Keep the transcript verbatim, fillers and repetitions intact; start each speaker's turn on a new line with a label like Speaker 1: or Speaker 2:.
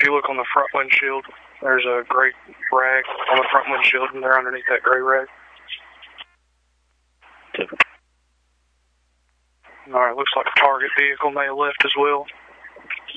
Speaker 1: you look on the front windshield, there's a gray rag on the front windshield, and they're underneath that gray rag. All right, looks like a target vehicle may have left as well.